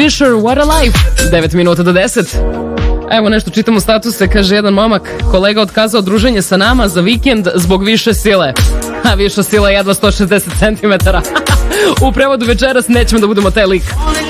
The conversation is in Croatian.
Fisher, What a Life, 9 minuta do 10. Evo nešto čitam u statuse, kaže jedan momak, kolega otkazao druženje sa nama za vikend zbog više sile. A viša sila je jedva 160 cm. U prevodu večeras nećemo da budemo taj lik.